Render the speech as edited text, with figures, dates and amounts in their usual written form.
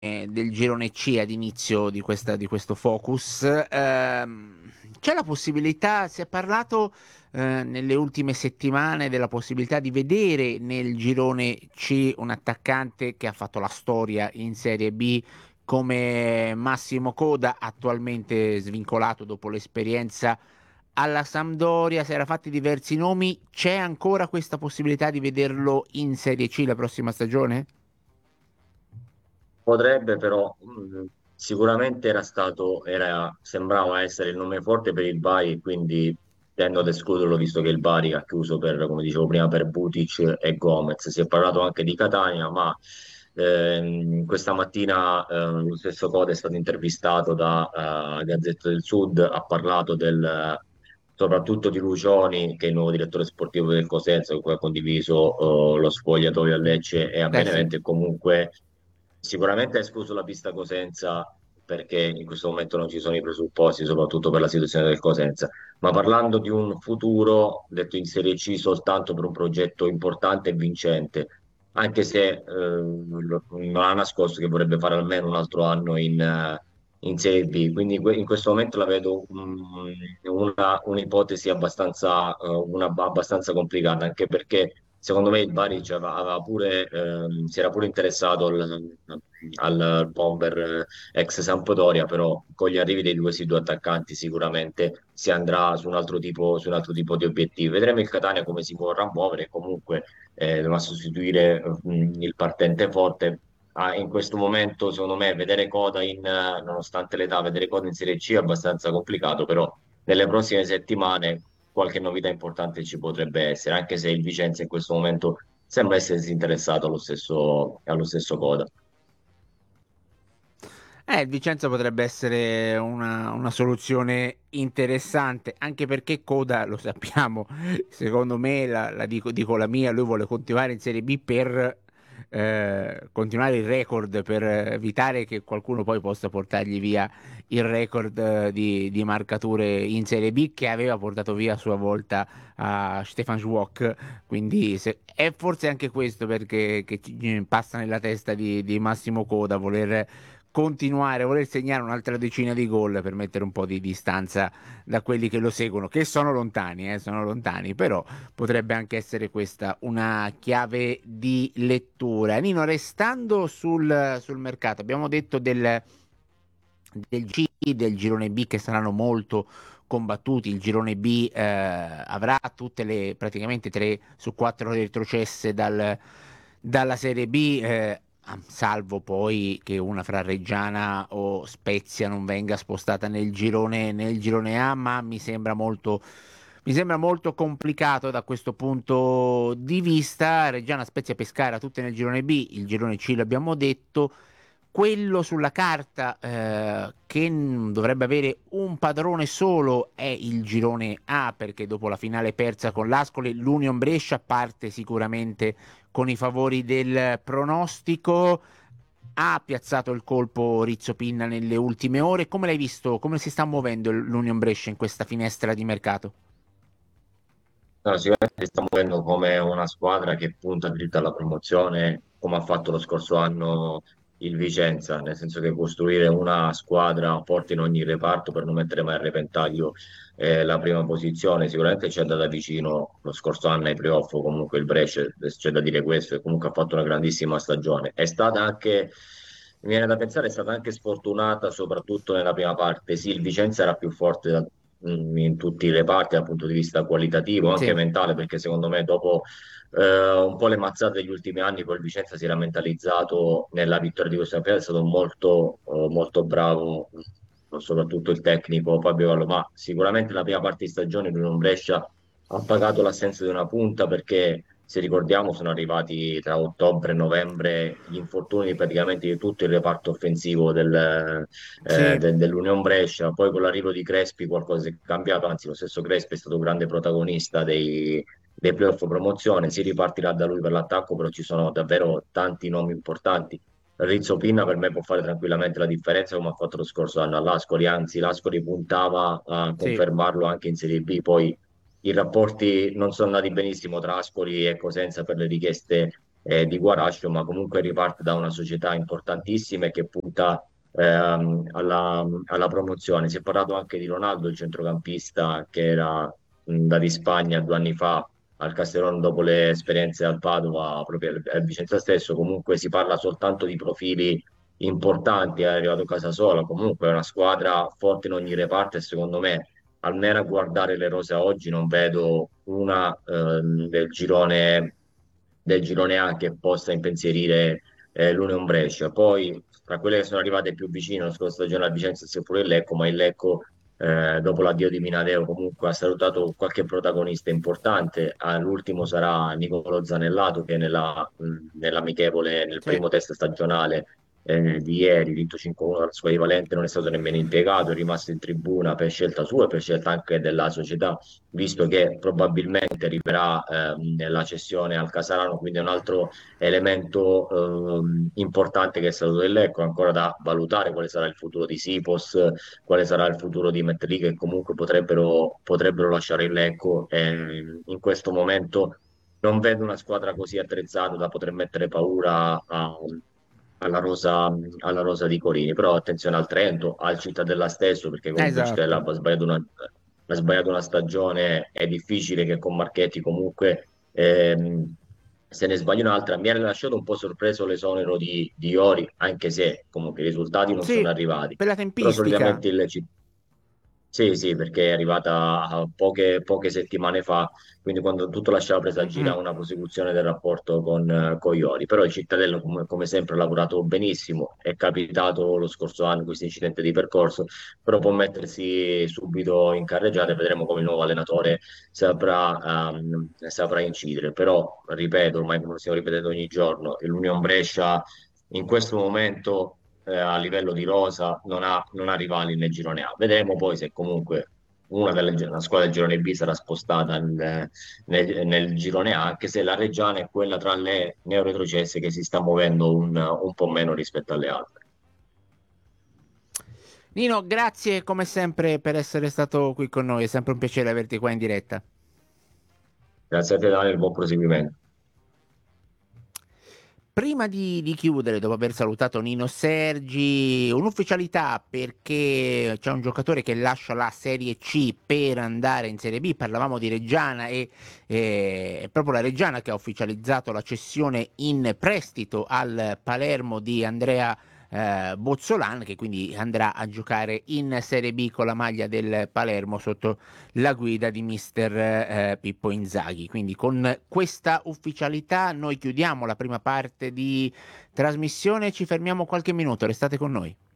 del girone C ad inizio di questo focus. C'è la possibilità, si è parlato nelle ultime settimane della possibilità di vedere nel girone C un attaccante che ha fatto la storia in Serie B come Massimo Coda, attualmente svincolato dopo l'esperienza alla Sampdoria. Si era fatti diversi nomi, c'è ancora questa possibilità di vederlo in Serie C la prossima stagione? Potrebbe, però sicuramente sembrava essere il nome forte per il Bari, quindi tendo ad escluderlo visto che il Bari ha chiuso per, come dicevo prima, per Butic e Gomez. Si è parlato anche di Catania, ma questa mattina lo stesso Code è stato intervistato da Gazzetta del Sud, ha parlato soprattutto di Lucioni, che è il nuovo direttore sportivo del Cosenza, con cui ha condiviso lo spogliatoio a Lecce e a Eh sì. Benevento, e comunque sicuramente ha escluso la pista Cosenza perché in questo momento non ci sono i presupposti, soprattutto per la situazione del Cosenza. Ma parlando di un futuro, detto in Serie C, soltanto per un progetto importante e vincente, anche se non ha nascosto che vorrebbe fare almeno un altro anno in Serie B. Quindi in questo momento la vedo un'ipotesi abbastanza complicata, anche perché secondo me il Bari si era pure interessato al bomber ex Sampdoria, però con gli arrivi di questi due attaccanti sicuramente si andrà su un altro tipo di obiettivi. Vedremo il Catania come si vorrà muovere, comunque dovrà sostituire il partente forte. In questo momento, secondo me, nonostante l'età, vedere Coda in Serie C è abbastanza complicato, però nelle prossime settimane qualche novità importante ci potrebbe essere, anche se il Vicenza in questo momento sembra essere disinteressato allo stesso Coda. Il Vicenza potrebbe essere una soluzione interessante, anche perché Coda, lo sappiamo, secondo me, dico la mia, lui vuole continuare in Serie B per continuare il record, per evitare che qualcuno poi possa portargli via il record di marcature in Serie B che aveva portato via a sua volta a Stefan Schwok. Quindi è forse anche questo perché che passa nella testa di Massimo Coda, voler segnare un'altra decina di gol per mettere un po' di distanza da quelli che lo seguono, che sono lontani, però potrebbe anche essere questa una chiave di lettura. Nino, restando sul mercato, abbiamo detto del C, del girone B che saranno molto combattuti. Il girone B avrà praticamente 3 su 4 retrocesse dalla Serie B, salvo poi che una fra Reggiana o Spezia non venga spostata nel girone A, ma mi sembra molto complicato da questo punto di vista. Reggiana, Spezia, Pescara, tutte nel girone B, il girone C l'abbiamo detto. Quello sulla carta che dovrebbe avere un padrone solo è il girone A, perché dopo la finale persa con l'Ascoli, l'Union Brescia parte sicuramente con i favori del pronostico. Ha piazzato il colpo Rizzo Pinna nelle ultime ore. Come l'hai visto? Come si sta muovendo l'Union Brescia in questa finestra di mercato? No, sicuramente si sta muovendo come una squadra che punta dritta alla promozione, come ha fatto lo scorso anno il Vicenza, nel senso che costruire una squadra forte in ogni reparto per non mettere mai a repentaglio la prima posizione. Sicuramente ci è andata vicino lo scorso anno ai playoff, comunque il Brescia, c'è da dire questo, e comunque ha fatto una grandissima stagione. Mi viene da pensare, è stata anche sfortunata soprattutto nella prima parte. Sì, il Vicenza era più forte in tutti i reparti dal punto di vista qualitativo, anche Sì. mentale, perché secondo me dopo un po' le mazzate degli ultimi anni, poi il Vicenza si era mentalizzato nella vittoria di questa campionato, è stato molto bravo, soprattutto il tecnico Fabio Gallo, ma sicuramente la prima parte di stagione l'Unione Brescia ha pagato l'assenza di una punta, perché se ricordiamo sono arrivati tra ottobre e novembre gli infortuni praticamente di tutto il reparto offensivo Sì. dell'Union Brescia. Poi con l'arrivo di Crespi qualcosa è cambiato, anzi lo stesso Crespi è stato un grande protagonista dei playoff promozione. Si ripartirà da lui per l'attacco, però ci sono davvero tanti nomi importanti. Rizzo Pinna per me può fare tranquillamente la differenza, come ha fatto lo scorso anno all'Ascoli, anzi l'Ascoli puntava a Sì. confermarlo anche in Serie B. Poi i rapporti non sono andati benissimo tra Ascoli e Cosenza per le richieste di Guarascio, ma comunque riparte da una società importantissima e che punta alla promozione. Si è parlato anche di Ronaldo, il centrocampista che era andato in Spagna 2 anni fa al Castellón dopo le esperienze al Padova, proprio al Vicenza stesso. Comunque si parla soltanto di profili importanti, è arrivato Casasola, comunque è una squadra forte in ogni reparto e secondo me, almeno a guardare le rose a oggi, non vedo una del girone A che possa impensierire l'Union Brescia. Poi, tra quelle che sono arrivate più vicine la scorsa stagione a Vicenza c'è pure il Lecco, ma il Lecco dopo l'addio di Minadeo comunque ha salutato qualche protagonista importante. L'ultimo sarà Nicolo Zanellato che nell'amichevole, nel Sì. primo test stagionale di ieri, vinto 5-1 dalla sua Valente, non è stato nemmeno impiegato, è rimasto in tribuna per scelta sua e per scelta anche della società, visto che probabilmente arriverà la cessione al Casarano, quindi è un altro elemento importante che è stato dell'Ecco, ancora da valutare quale sarà il futuro di Sipos, quale sarà il futuro di Metri che comunque potrebbero lasciare il Lecco e in questo momento non vedo una squadra così attrezzata da poter mettere paura alla rosa di Corini, però attenzione al Trento, al Cittadella stesso, perché comunque il Cittadella Esatto. ha sbagliato una stagione, è difficile che con Marchetti comunque se ne sbagli un'altra. Mi ha lasciato un po' sorpreso l'esonero di Iori, anche se comunque i risultati non sono Sì, arrivati, per la però tempistica. solitamente sì, sì, perché è arrivata poche settimane fa, quindi quando tutto lasciava presagire a Mm-mm. una prosecuzione del rapporto con Iori. Però il Cittadello, come sempre, ha lavorato benissimo, è capitato lo scorso anno questo incidente di percorso, però può mettersi subito in carreggiata e vedremo come il nuovo allenatore saprà incidere. Però, ripeto, ormai come lo stiamo ripetendo ogni giorno, l'Union Brescia in questo momento a livello di rosa non ha rivali nel girone A. Vedremo poi se comunque una squadra del girone B sarà spostata nel girone A, anche se la Reggiana è quella tra le neoretrocesse che si sta muovendo un po' meno rispetto alle altre. Nino, grazie come sempre per essere stato qui con noi, è sempre un piacere averti qua in diretta. Grazie a te, Daniel, buon proseguimento. Prima di chiudere, dopo aver salutato Nino Sergi, un'ufficialità perché c'è un giocatore che lascia la Serie C per andare in Serie B. Parlavamo di Reggiana e è proprio la Reggiana che ha ufficializzato la cessione in prestito al Palermo di Andrea Bozzolan, che quindi andrà a giocare in Serie B con la maglia del Palermo sotto la guida di mister Pippo Inzaghi. Quindi con questa ufficialità noi chiudiamo la prima parte di trasmissione, ci fermiamo qualche minuto, restate con noi.